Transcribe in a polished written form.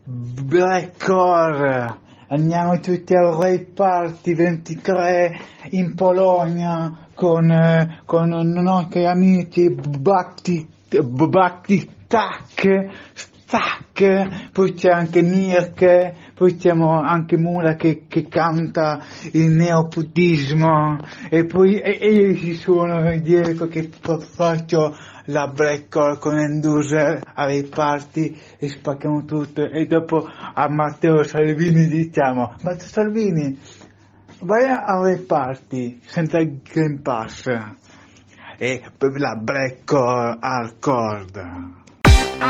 Blackcore, andiamo tutti al Rave Party 23 in Polonia con i nostri amici Bhakti Stack, poi c'è anche Nirke, poi c'è anche Mura che canta il neobuddismo e poi io ci sono dietro che faccio la blackcore con Enduser ai party e spacchiamo tutto e dopo a Matteo Salvini diciamo: Matteo Salvini, vai alle party senza il Green Pass e la blackcore hardcore.